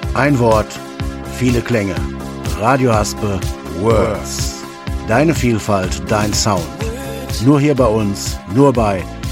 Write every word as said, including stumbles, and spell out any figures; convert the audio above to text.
Ein Wort, viele Klänge. Radio Haspe Words. Deine Vielfalt, dein Sound. Nur hier bei uns, nur bei